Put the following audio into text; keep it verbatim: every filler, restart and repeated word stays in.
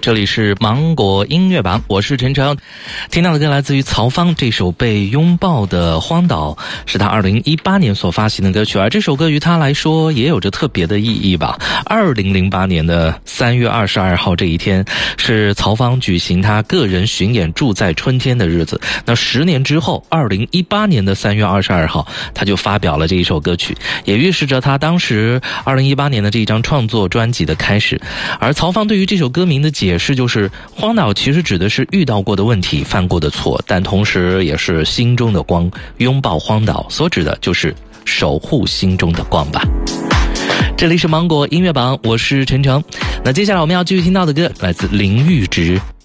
这里是芒果音乐榜，我是陈诚。听到的歌来自于曹芳，这首《被拥抱的荒岛》是他二零一八年所发行的歌曲，而这首歌于他来说也有着特别的意义吧。二零零八年的三月二十二号这一天是曹芳举行他个人巡演《住在春天》的日子。那十年之后，二零一八年的三月二十二号，他就发表了这一首歌曲，也预示着他当时二零一八年的这一张创作专辑的开始。而曹芳对于这首歌名的解释就是，荒岛其实指的是遇到过的问题、犯过的错，但同时也是心中的光。拥抱荒岛所指的就是守护心中的光吧。这里是芒果音乐榜，我是陈诚。那接下来我们要继续听到的歌来自林钰直，